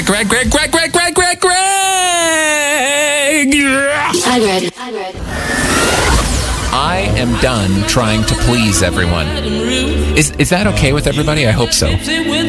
Greg. Hi, Greg. I am done trying to please everyone. Is that okay with everybody? I hope so.